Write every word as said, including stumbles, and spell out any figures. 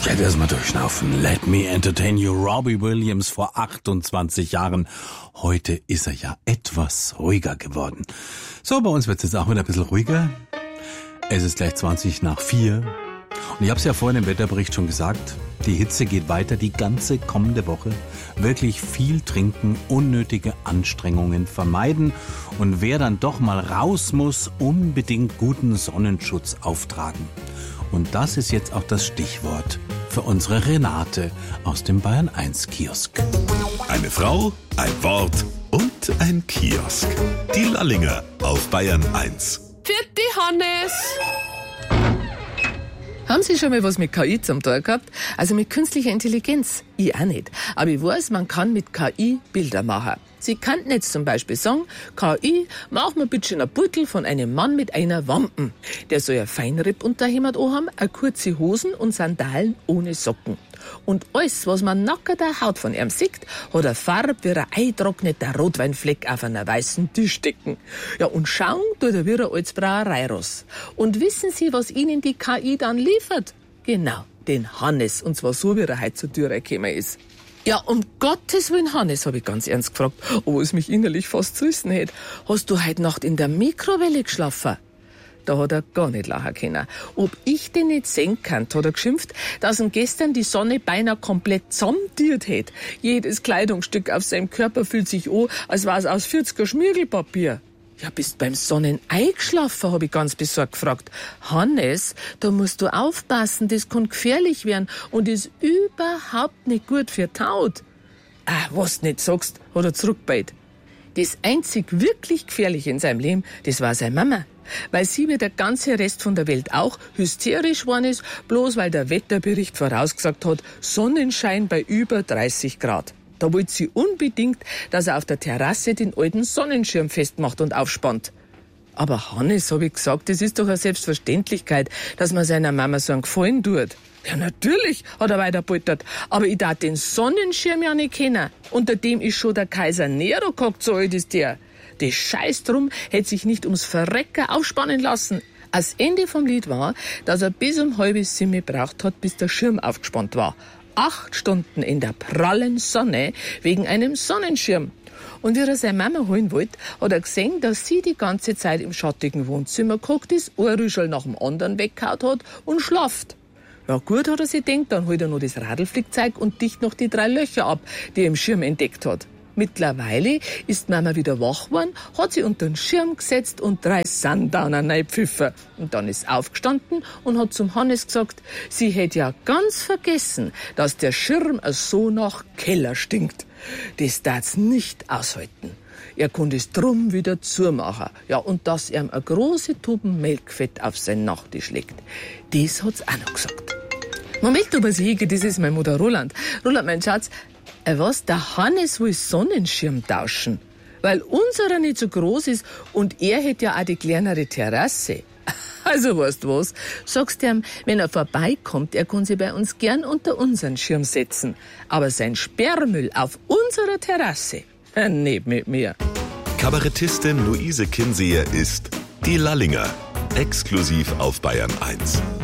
Jetzt erstmal durchschnaufen. Let me entertain you. Robbie Williams vor achtundzwanzig Jahren. Heute ist er ja etwas ruhiger geworden. So, bei uns wird es jetzt auch wieder ein bisschen ruhiger. Es ist gleich zwanzig nach vier. Und ich habe es ja vorhin im Wetterbericht schon gesagt. Die Hitze geht weiter die ganze kommende Woche. Wirklich viel trinken, unnötige Anstrengungen vermeiden. Und wer dann doch mal raus muss, unbedingt guten Sonnenschutz auftragen. Und das ist jetzt auch das Stichwort für unsere Renate aus dem Bayern eins Kiosk. Eine Frau, ein Wort und ein Kiosk. Die Lallinger auf Bayern eins. Vierte Hannes! Haben Sie schon mal was mit K I zum Tun gehabt? Also mit künstlicher Intelligenz? Ich auch nicht. Aber ich weiß, man kann mit K I Bilder machen. Sie könnten jetzt zum Beispiel sagen, K I, mach mir bitte einen Beutel von einem Mann mit einer Wampen. Der soll ein Feinripp-Unterhemd anhaben, eine kurze Hosen und Sandalen ohne Socken. Und alles, was man nackert der Haut von ihm sieht, hat eine Farbe wie ein eintrockneter Rotweinfleck auf einer weißen Tisch stecken. Ja, und schauen tut er wie ein altes Brauereiross. Und wissen Sie, was Ihnen die K I dann liefert? Genau, den Hannes. Und zwar so, wie er heute zur Tür gekommen ist. Ja, um Gottes Willen, Hannes, habe ich ganz ernst gefragt, obwohl es mich innerlich fast zerrissen hätte. Hast du heute Nacht in der Mikrowelle geschlafen? Da hat er gar nicht lachen können. Ob ich den nicht sehen kann, hat er geschimpft, dass ihm gestern die Sonne beinahe komplett zusammendiert hätte. Jedes Kleidungsstück auf seinem Körper fühlt sich an, als war es aus vierziger Schmirgelpapier. Ja, bist beim Sonnenei geschlafen, habe ich ganz besorgt gefragt. Hannes, da musst du aufpassen, das kann gefährlich werden und ist überhaupt nicht gut für die Haut. Ah, was du nicht sagst, hat er zurückgebeit. Das einzig wirklich Gefährliche in seinem Leben, das war seine Mama. Weil sie wie der ganze Rest von der Welt auch hysterisch geworden ist, bloß weil der Wetterbericht vorausgesagt hat, Sonnenschein bei über dreißig Grad. Da wollte sie unbedingt, dass er auf der Terrasse den alten Sonnenschirm festmacht und aufspannt. Aber Hannes, habe ich gesagt, das ist doch eine Selbstverständlichkeit, dass man seiner Mama so einen Gefallen tut. Ja, natürlich, hat er weiterpoltert. Aber ich darf den Sonnenschirm ja nicht kennen. Unter dem ist schon der Kaiser Nero gehockt, so alt ist der. Das Scheiß drum hätte sich nicht ums Verrecken aufspannen lassen. Das Ende vom Lied war, dass er bis um halb sieben gebraucht hat, bis der Schirm aufgespannt war. Acht Stunden in der prallen Sonne wegen einem Sonnenschirm. Und wie er seine Mama holen wollte, hat er gesehen, dass sie die ganze Zeit im schattigen Wohnzimmer gehockt ist, ein Rüschel nach dem anderen weggehauen hat und schlaft. Ja gut, hat er sich gedacht, dann holt er noch das Radlflickzeug und dicht noch die drei Löcher ab, die er im Schirm entdeckt hat. Mittlerweile ist Mama wieder wach geworden, hat sie unter den Schirm gesetzt und drei Sundowner reingepfiffen. Und dann ist aufgestanden und hat zum Hannes gesagt, sie hätte ja ganz vergessen, dass der Schirm so nach Keller stinkt. Das darf's nicht aushalten. Er konnte es drum wieder zumachen. Ja, und dass er ihm eine große Tuben Melkfett auf seinen Nachttisch legt. Das hat's auch noch gesagt. Moment, aber Siege, das ist meine Mutter Roland. Roland, mein Schatz, äh, was? Der Hannes will Sonnenschirm tauschen. Weil unserer nicht so groß ist und er hätte ja auch die kleinere Terrasse. Also weißt du was? Sagst ihm, wenn er vorbeikommt, er kann sich bei uns gern unter unseren Schirm setzen. Aber sein Sperrmüll auf unserer Terrasse, äh, nicht mit mir. Kabarettistin Luise Kinseher ist die Lallinger. Exklusiv auf Bayern eins.